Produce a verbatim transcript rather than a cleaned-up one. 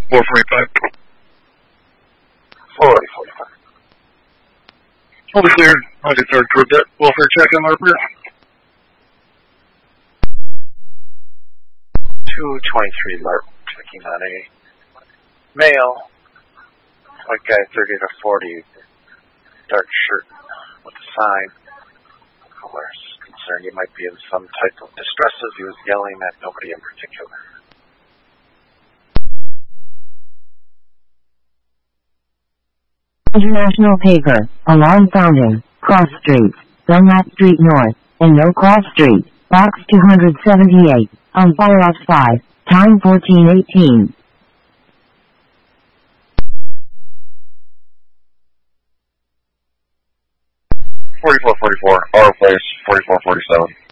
four forty-five. forty, forty-five. Fully cleared. ninety-third Corvette. Welfare check on our rear. two twenty-three Martin, checking on a male, white guy, thirty to forty, dark shirt with a sign. Colors concerned he might be in some type of distresses. He was yelling at nobody in particular. International Paper, along Fountain, Cross Street, Dunlap Street North, and No Cross Street, Box two seventy-eight, on Fire off five, time fourteen eighteen. forty-four forty-four, auto place, forty-four forty-seven.